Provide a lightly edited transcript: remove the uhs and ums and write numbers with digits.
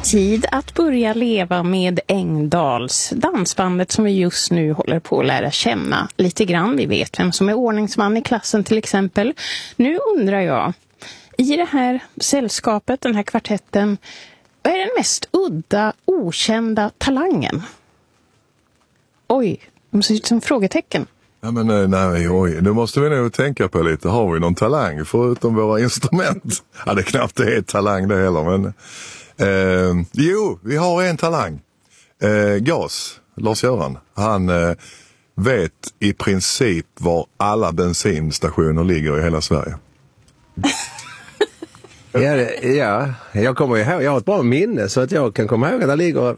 Tid att börja leva med Engdahls, dansbandet som vi just nu håller på att lära känna lite grann. Vi vet vem som är ordningsman i klassen till exempel. Nu undrar jag, i det här sällskapet, den här kvartetten, vad är den mest udda, okända talangen? Oj, det måste ut som frågetecken. Ja, men nej, oj. Nu måste vi nog tänka på lite. Har vi någon talang förutom våra instrument? Ja, det är knappt det är talang det heller, men... Jo, vi har en talang. Gas, Lars-Göran. Han vet i princip var alla bensinstationer ligger i hela Sverige. Ja, jag kommer ihåg, jag har ett bra minne så att jag kan komma ihåg att det ligger